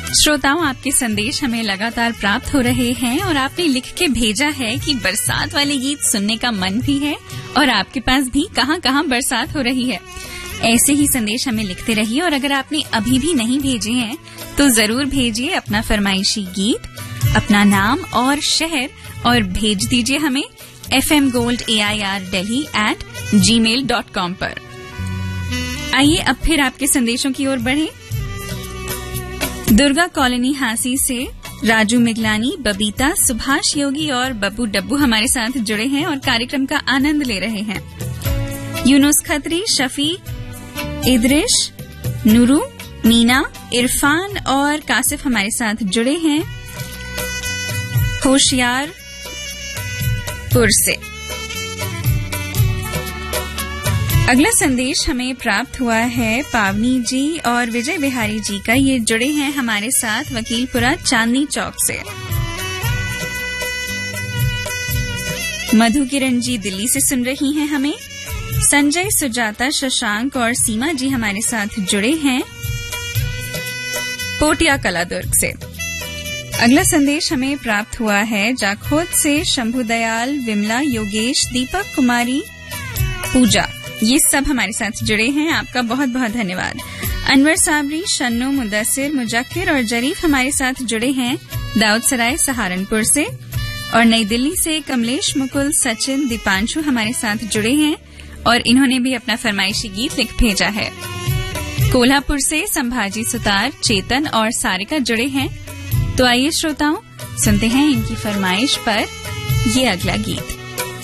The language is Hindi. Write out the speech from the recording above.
श्रोताओं, आपके संदेश हमें लगातार प्राप्त हो रहे हैं और आपने लिख के भेजा है कि बरसात वाले गीत सुनने का मन भी है और आपके पास भी कहां-कहां बरसात हो रही है। ऐसे ही संदेश हमें लिखते रहिए और अगर आपने अभी भी नहीं भेजे हैं तो जरूर भेजिए अपना फरमाइशी गीत, अपना नाम और शहर और भेज दीजिए हमें fmgoldAIR.delhi@gmail.com पर। आइए अब फिर आपके संदेशों की ओर बढ़ें। दुर्गा कॉलोनी हांसी से राजू मिगलानी, बबीता, सुभाष योगी और बब्बू डब्बू हमारे साथ जुड़े हैं और कार्यक्रम का आनंद ले रहे हैं। यूनुस खत्री, शफी, इद्रिश, नूरू, मीना, इरफान और कासिफ हमारे साथ जुड़े हैं होशियारपुर से। अगला संदेश हमें प्राप्त हुआ है पावनी जी और विजय बिहारी जी का। ये जुड़े हैं हमारे साथ वकीलपुरा चांदनी चौक से। मधु किरण जी दिल्ली से सुन रही हैं हमें। संजय, सुजाता, शशांक और सीमा जी हमारे साथ जुड़े हैं पोटिया कला दुर्ग से। अगला संदेश हमें प्राप्त हुआ है जाखोद से शंभू दयाल, विमला, योगेश, दीपक कुमारी, पूजा, ये सब हमारे साथ जुड़े हैं। आपका बहुत बहुत धन्यवाद। अनवर साबरी, शन्नू, मुदस्सिर, मुजक्किर और जरीफ हमारे साथ जुड़े हैं दाऊद सराय सहारनपुर से। और नई दिल्ली से कमलेश, मुकुल, सचिन, दीपांशु हमारे साथ जुड़े हैं और इन्होंने भी अपना फरमाइशी गीत लिख भेजा है। कोल्हापुर से संभाजी सुतार, चेतन और सारिका जुड़े हैं। तो आइए श्रोताओं, सुनते हैं इनकी फरमाइश पर ये अगला गीत।